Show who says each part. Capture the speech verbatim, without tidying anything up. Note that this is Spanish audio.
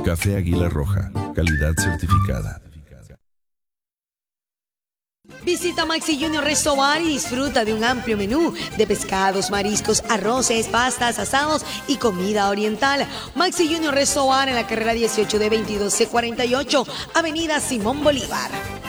Speaker 1: Café Águila Roja, calidad certificada.
Speaker 2: Visita Maxi Junior Restaurant y disfruta de un amplio menú de pescados, mariscos, arroces, pastas, asados y comida oriental. Maxi Junior Restaurant en la carrera dieciocho de veintidós C cuarenta y ocho, Avenida Simón Bolívar.